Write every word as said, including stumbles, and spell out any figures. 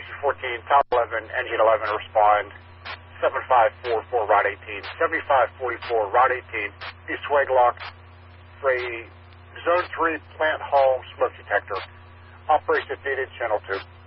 Station fourteen, Top eleven, Engine eleven, respond. seven five four four, Route eighteen. seventy-five forty-four, Route eighteen, East Waglock, for a Zone three plant hall smoke detector. Operation if needed, Channel two.